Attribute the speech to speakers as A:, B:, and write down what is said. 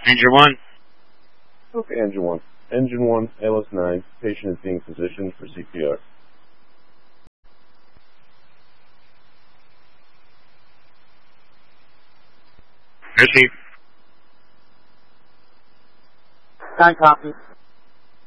A: Engine 1.
B: Okay, Engine 1. Engine 1, LS9. Patient is being positioned for CPR.
A: Receive.
C: 9 copy.